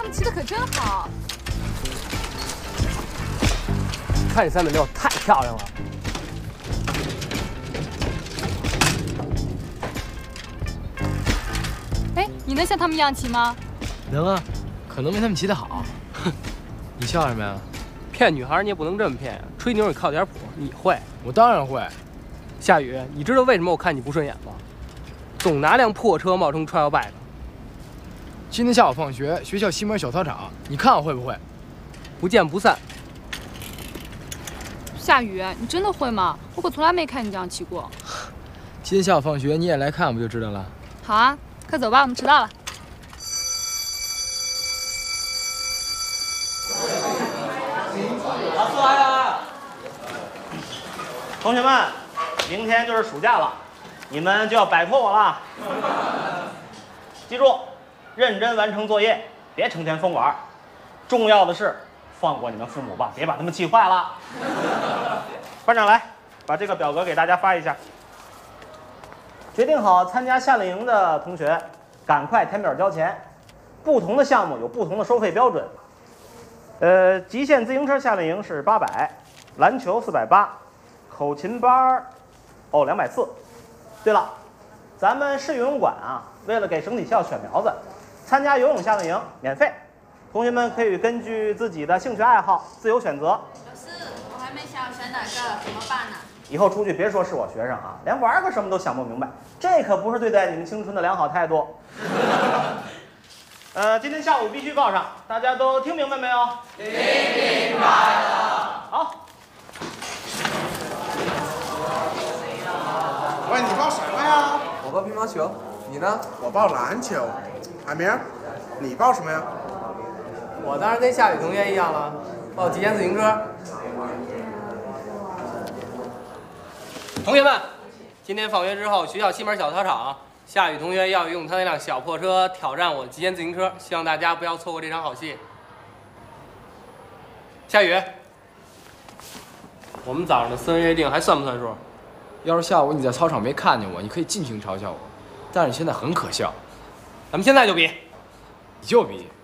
你骑的可真好。 看你360太漂亮了。 哎，你能像他们一样骑吗？ 能啊，可能没他们骑得好。哼，你笑什么呀？ 骗女孩你也不能这么骗呀！吹牛你靠点谱，你会？ 我当然会。 夏雨，你知道为什么我看你不顺眼吗？总拿辆破车冒充 trail bike。 今天下午放学，学校西门小操场，你看我会不会？ 不见不散。 夏雨，你真的会吗？我可从来没看你这样骑过。 今天下午放学你也来看不就知道了？ 好啊，快走吧，我们迟到了。 老师来了，同学们，明天就是暑假了，你们就要摆脱我了。记住，认真完成作业，别成天疯玩。重要的是，放过你们父母吧，别把他们气坏了。班长来，把这个表格给大家发一下。决定好参加夏令营的同学，赶快填表交钱。不同的项目有不同的收费标准。极限自行车夏令营是800，篮球480，口琴班240。对了，咱们市游泳馆啊，为了给省体校选苗子，参加游泳夏令营免费，同学们可以根据自己的兴趣爱好自由选择。 老师，我还没想好选哪个，怎么办呢？ 以后出去别说是我学生啊，连玩个什么都想不明白，这可不是对待你们青春的良好态度。今天下午必须报上，大家都听明白没有？听明白了。好。 喂，你报什么呀？ 我报乒乓球，你呢？ 我报篮球。海明，你报什么呀？ 我当然跟夏雨同学一样了，报极限自行车。 同学们，今天放学之后，学校西门小操场，夏雨同学要用他那辆小破车挑战我的极限自行车，希望大家不要错过这场好戏。夏雨，我们早上的私人约定还算不算数？ 要是下午你在操场没看见我，你可以尽情嘲笑我，但是你现在很可笑。 咱们现在就比。 你就比。